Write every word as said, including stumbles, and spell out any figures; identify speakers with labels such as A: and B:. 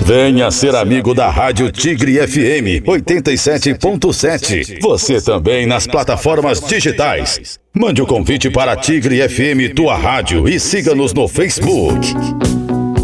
A: Venha ser amigo da Rádio Tigre F M oitenta e sete ponto sete. Você também nas plataformas digitais. Mande o convite para Tigre F M Tua Rádio e siga-nos no Facebook.